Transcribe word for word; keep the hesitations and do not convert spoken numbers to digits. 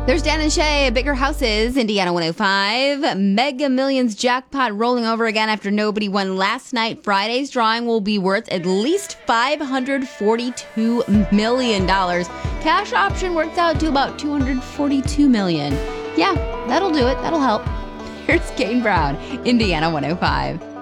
There's Dan and Shay, Bigger Houses, Indiana one oh five. Mega Millions jackpot rolling over again after nobody won last night. Friday's drawing will be worth at least five hundred forty-two million dollars. Cash option works out to about two hundred forty-two million dollars. Yeah, that'll do it. That'll help. Here's Kane Brown, Indiana one oh five.